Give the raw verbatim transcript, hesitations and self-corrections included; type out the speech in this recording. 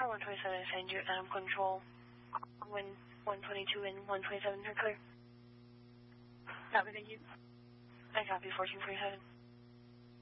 Tower one twenty-seven, send you Adam Control. Wind one twenty-two and one twenty-seven, you're clear. Copy, thank you. I copy, fourteen forty-seven.